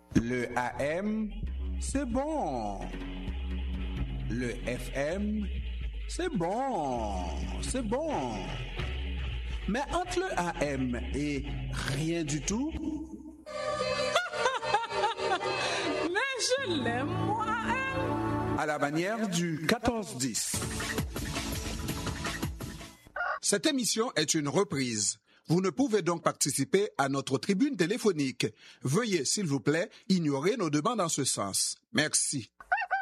Le AM, c'est bon. Le FM, c'est bon. C'est bon. Mais entre le AM et rien du tout... Mais je l'aime, moi, AM. À la manière du 14-10. Cette émission est une reprise. Vous ne pouvez donc participer à notre tribune téléphonique. Veuillez, s'il vous plaît, ignorer nos demandes en ce sens. Merci.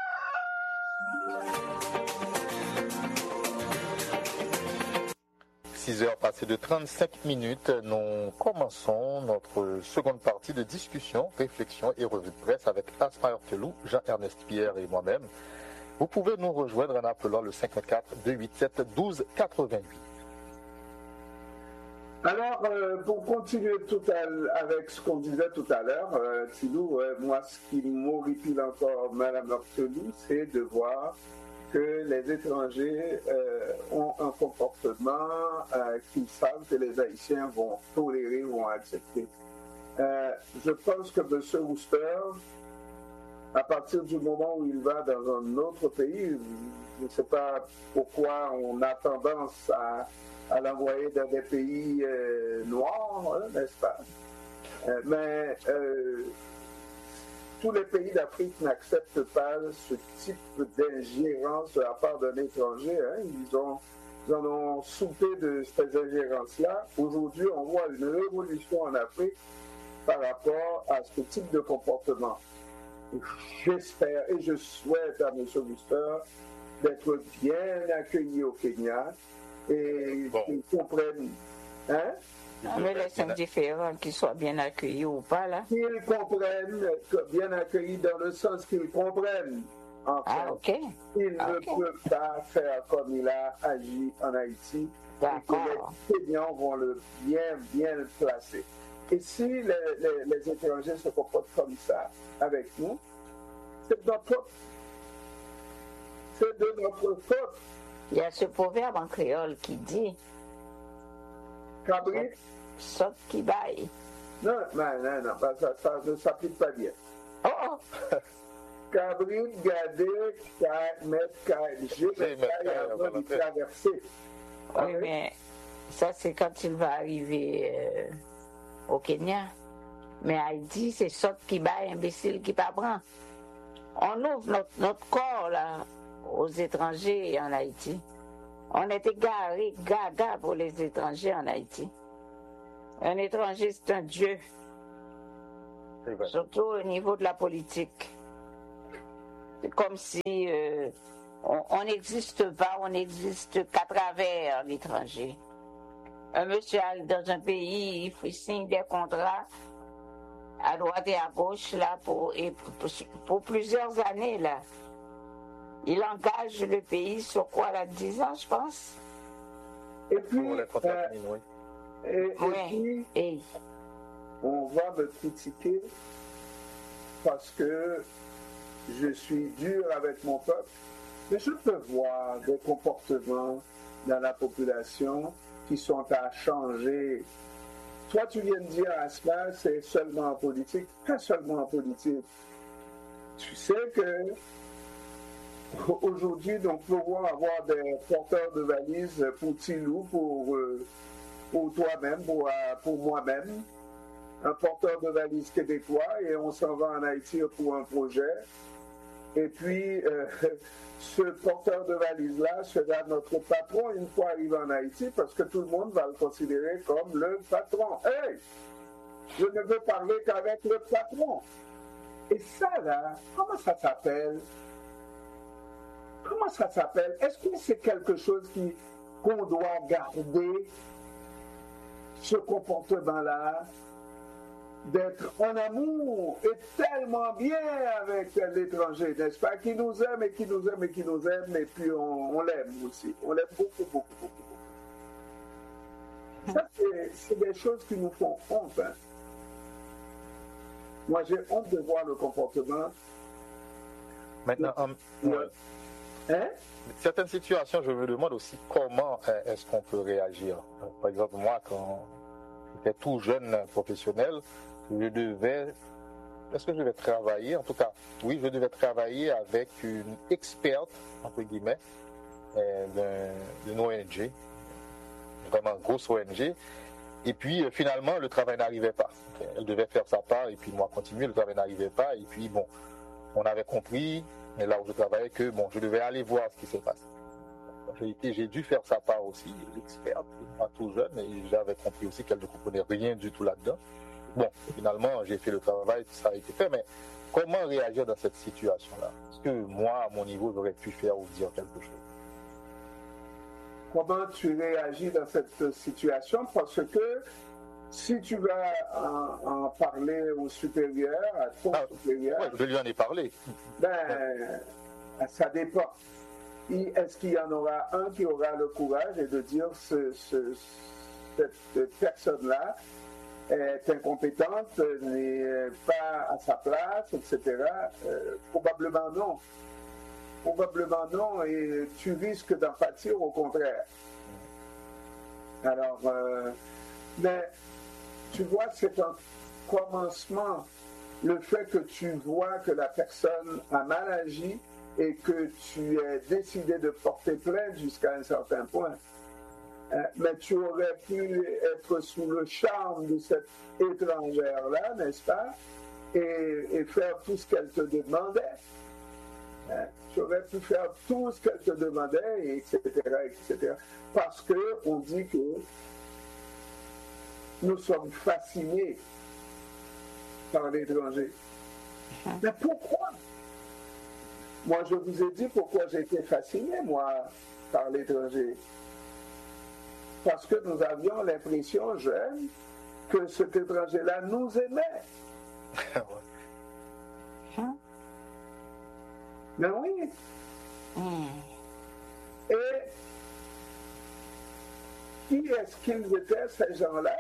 « 6 heures passées de 35 minutes, nous commençons notre seconde partie de discussion, réflexion et revue de presse avec Asma Hortelou, Jean-Ernest Pierre et moi-même. Vous pouvez nous rejoindre en appelant le 54-287-12-88. Alors, pour continuer avec ce qu'on disait tout à l'heure, Tidou, moi, ce qui m'horripile encore, Madame Hortelou, c'est de voir que les étrangers ont un comportement qu'ils savent que les Haïtiens vont tolérer ou vont accepter. Je pense que M. Wooster, à partir du moment où il va dans un autre pays, je ne sais pas pourquoi on a tendance à l'envoyer dans des pays noirs, n'est-ce pas? Mais tous les pays d'Afrique n'acceptent pas ce type d'ingérence de la part d'un étranger. Ils en ont soupé de ces ingérences-là. Aujourd'hui, on voit une révolution en Afrique par rapport à ce type de comportement. J'espère et je souhaite à M. Wooster d'être bien accueilli au Kenya et qu'ils comprennent. Mais les indifférents, qu'ils soient bien accueillis ou pas, là. Qu'ils comprennent, bien accueillis dans le sens qu'ils comprennent. Enfin, ok. Il ne peut pas faire comme il a agi en Haïti. D'accord. Et que les Kenyans vont le bien le placer. Et si les étrangers se comportent comme ça avec nous, c'est de notre faute. C'est de notre faute. Il y a ce proverbe en créole qui dit Cabrit. Saute qui baille. Non, ça ne s'applique pas bien. Oh! Cabrit, garder, mettre, j'ai avant de traverser. Oui, mais ça, c'est quand il va arriver au Kenya. Mais Haïti, c'est saute qui baille, imbécile qui pas prend. On ouvre notre corps, là, aux étrangers en Haïti. On est égaré, gaga pour les étrangers en Haïti. Un étranger, c'est un dieu. Surtout au niveau de la politique. C'est comme si on n'existe pas, on n'existe qu'à travers l'étranger. Un monsieur dans un pays, il signe des contrats à droite et à gauche là pour plusieurs années là. Il engage le pays sur quoi, là, 10 ans, je pense. Et puis, puis on va me critiquer parce que je suis dur avec mon peuple. Mais je peux voir des comportements dans la population qui sont à changer. Toi, tu viens de dire à cela, c'est seulement en politique. Pas seulement en politique. Tu sais que aujourd'hui, nous pouvons avoir des porteurs de valises pour Tilou, pour toi-même, pour moi-même, un porteur de valises québécois, et on s'en va en Haïti pour un projet. Et puis, ce porteur de valises-là sera notre patron une fois arrivé en Haïti, parce que tout le monde va le considérer comme le patron. Hey! Je ne veux parler qu'avec le patron. Et ça, là, comment ça s'appelle? Comment ça s'appelle? Est-ce que c'est quelque chose qu'on doit garder, ce comportement-là, d'être en amour et tellement bien avec l'étranger, n'est-ce pas? Qui nous aime et qui nous aime et qui nous aime, et puis on l'aime aussi. On l'aime beaucoup, beaucoup, beaucoup, beaucoup. Ça, c'est des choses qui nous font honte. Hein? Moi, j'ai honte de voir le comportement. Maintenant, certaines situations, je me demande aussi comment est-ce qu'on peut réagir. Par exemple, moi, quand j'étais tout jeune professionnel, je devais est-ce que je devais travailler, en tout cas, oui, je devais travailler avec une experte, entre guillemets, d'une ONG, vraiment grosse ONG. Et puis, finalement, le travail n'arrivait pas. Elle devait faire sa part, et puis moi, continuer, le travail n'arrivait pas. Et puis, bon, on avait compris, là où je travaillais, que bon, je devais aller voir ce qui se passe. J'ai dû faire sa part aussi, l'experte, moi tout jeune, et j'avais compris aussi qu'elle ne comprenait rien du tout là-dedans. Bon, finalement, j'ai fait le travail, ça a été fait, mais comment réagir dans cette situation-là? Est-ce que moi, à mon niveau, j'aurais pu faire ou dire quelque chose? Comment tu réagis dans cette situation? Parce que si tu vas en parler au supérieur, à ton supérieur... Ouais, je lui en ai parlé. Ben, ça dépend. Est-ce qu'il y en aura un qui aura le courage et de dire cette personne-là est incompétente, n'est pas à sa place, etc. Probablement non. Probablement non, et tu risques d'en pâtir au contraire. Alors, mais tu vois, c'est un commencement. Le fait que tu vois que la personne a mal agi et que tu es décidé de porter plainte jusqu'à un certain point. Mais tu aurais pu être sous le charme de cette étrangère-là, n'est-ce pas, et faire tout ce qu'elle te demandait. Tu aurais pu faire tout ce qu'elle te demandait, etc., etc. Parce qu'on dit que nous sommes fascinés par l'étranger. Mais pourquoi? Moi, je vous ai dit pourquoi j'ai été fasciné, moi, par l'étranger. Parce que nous avions l'impression, jeunes, que cet étranger-là nous aimait. Ben oui. Et qui est-ce qu'ils étaient, ces gens-là?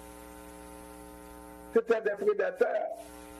C'était des prédateurs.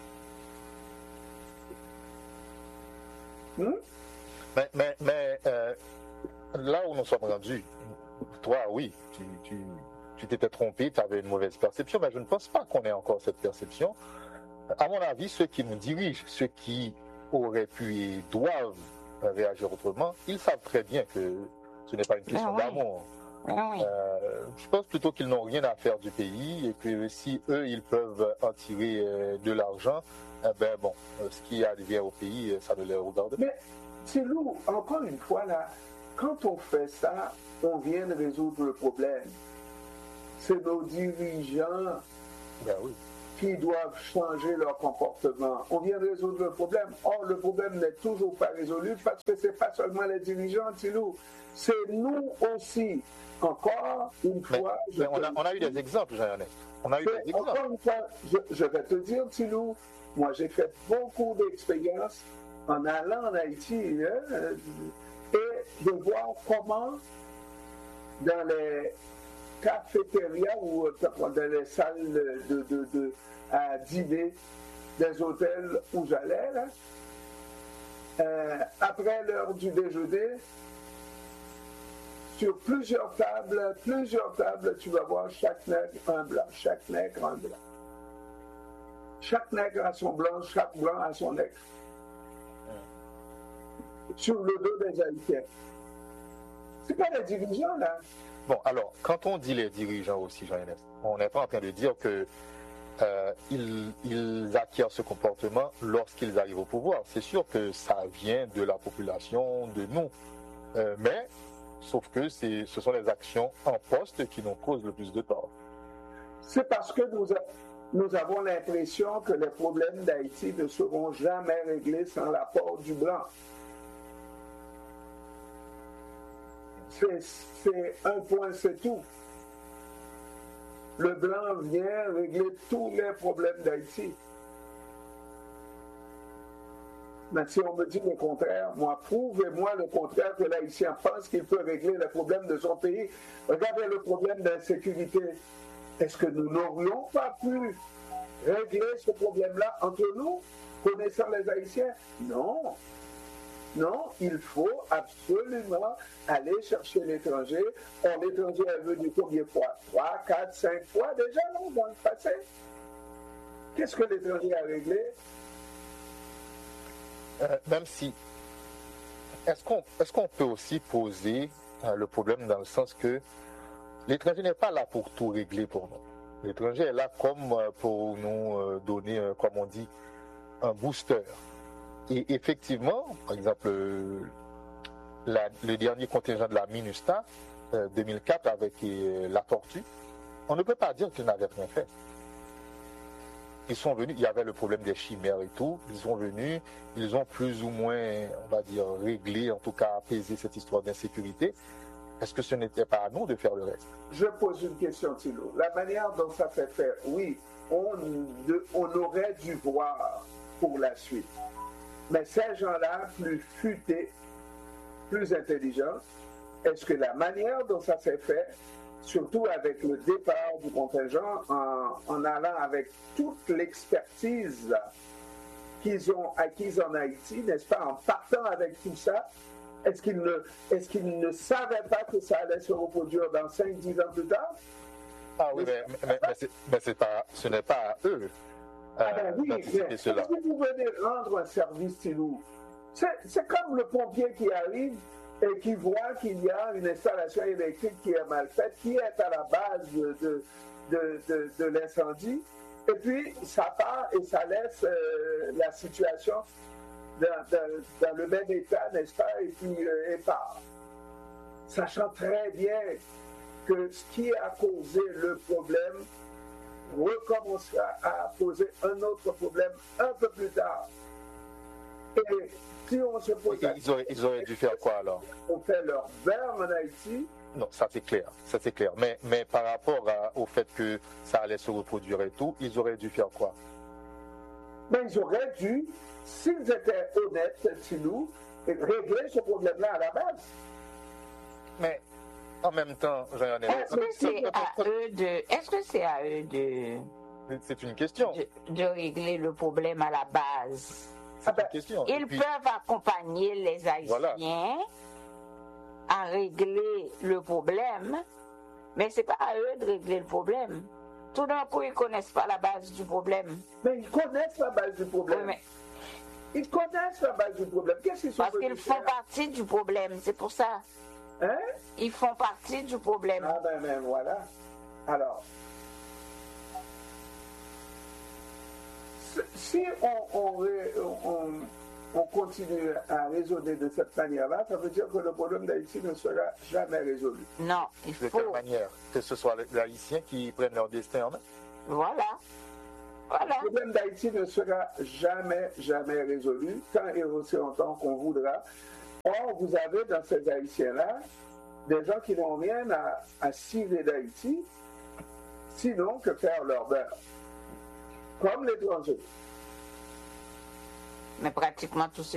Mais là où nous sommes rendus, toi, oui, tu t'étais trompé, tu avais une mauvaise perception, mais je ne pense pas qu'on ait encore cette perception. À mon avis, ceux qui nous dirigent, ceux qui auraient pu et doivent réagir autrement, ils savent très bien que ce n'est pas une question d'amour. Je pense plutôt qu'ils n'ont rien à faire du pays et que si eux, ils peuvent en tirer de l'argent, ben bon, ce qui advient au pays, ça ne les regarde pas. Mais c'est lourd, encore une fois, là, quand on fait ça, on vient de résoudre le problème. C'est nos dirigeants qui doivent changer leur comportement. On vient de résoudre le problème. Or, le problème n'est toujours pas résolu parce que ce n'est pas seulement les dirigeants, Tilou, c'est nous aussi. Encore une fois... on a eu des exemples, Jean-Ernest. On a eu des exemples. Encore une fois, je vais te dire, Tilou, moi j'ai fait beaucoup d'expériences en allant en Haïti et de voir comment dans les cafétérias ou dans les salles à dîner des hôtels où j'allais, après l'heure du déjeuner, sur plusieurs tables, tu vas voir chaque nègre un blanc, chaque nègre un blanc. Chaque nègre a son blanc, chaque blanc a son nègre. Sur le dos des Haïtiens. C'est pas les dirigeants, là. Bon, alors, quand on dit les dirigeants aussi, Jean-Ernest, on n'est pas en train de dire que ils acquièrent ce comportement lorsqu'ils arrivent au pouvoir. C'est sûr que ça vient de la population, de nous. Mais, sauf que ce sont les actions en poste qui nous causent le plus de tort. C'est parce que nous avons l'impression que les problèmes d'Haïti ne seront jamais réglés sans l'apport du blanc. C'est un point, c'est tout. Le blanc vient régler tous les problèmes d'Haïti. Mais si on me dit le contraire, moi, prouvez-moi le contraire que l'Haïtien pense qu'il peut régler les problèmes de son pays. Regardez le problème d'insécurité. Est-ce que nous n'aurions pas pu régler ce problème-là entre nous, connaissant les Haïtiens? Non. Non, il faut absolument aller chercher l'étranger. Or, l'étranger est venu combien de fois? 3, 4, 5 fois déjà, non, dans le passé. Qu'est-ce que l'étranger a réglé? Même si, est-ce qu'on peut aussi poser le problème dans le sens que l'étranger n'est pas là pour tout régler pour nous. L'étranger est là comme pour nous donner, comme on dit, un booster. Et effectivement, par exemple, le dernier contingent de la MINUSTA 2004 avec la tortue, on ne peut pas dire qu'ils n'avaient rien fait. Ils sont venus, il y avait le problème des chimères et tout, ils sont venus, ils ont plus ou moins, on va dire, réglé, en tout cas apaisé cette histoire d'insécurité. Est-ce que ce n'était pas à nous de faire le reste? Je pose une question, Thilo. La manière dont ça s'est fait, oui, on aurait dû voir pour la suite. Mais ces gens-là, plus futés, plus intelligents, est-ce que la manière dont ça s'est fait, surtout avec le départ du contingent, en allant avec toute l'expertise qu'ils ont acquise en Haïti, n'est-ce pas, en partant avec tout ça, est-ce qu'ils ne savaient pas que ça allait se reproduire dans 5-10 ans plus tard? Ah oui, mais ce n'est pas à eux d'anticiper cela. Si vous venez rendre un service, Thilo, c'est comme le pompier qui arrive et qui voit qu'il y a une installation électrique qui est mal faite, qui est à la base de l'incendie, et puis ça part et ça laisse la situation dans le même état, n'est-ce pas, et puis et part. Sachant très bien que ce qui a causé le problème recommencera à poser un autre problème un peu plus tard. Et si on se pose ils auraient dû faire quoi alors? On fait leur beurre en Haïti. Non, ça c'est clair. Mais par rapport au fait que ça allait se reproduire et tout, ils auraient dû faire quoi? Mais ils auraient dû, s'ils étaient honnêtes, Thilo, régler ce problème-là à la base. Mais en même temps, est-ce que c'est à eux de c'est une question. De régler le problème à la base? C'est une question. Ils peuvent accompagner les Haïtiens à régler le problème, mais c'est pas à eux de régler le problème. Tout d'un coup, ils connaissent pas la base du problème. Mais ils connaissent la base du problème. Oui, Ils connaissent la base du problème. Qu'est-ce qu'ils sont parce qu'ils font partie du problème, c'est pour ça. Hein? Ils font partie du problème. Ah ben voilà. Alors, si on continue à raisonner de cette manière-là, ça veut dire que le problème d'Haïti ne sera jamais résolu. Non, il faut... De quelle manière? Que ce soit les Haïtiens qui prennent leur destin en main? Voilà. Le problème d'Haïti ne sera jamais résolu tant et aussi longtemps qu'on voudra. Or, vous avez dans ces Haïtiens-là des gens qui n'ont rien à cirer d'Haïti, sinon que faire leur beurre. Comme l'étranger. Mais pratiquement tous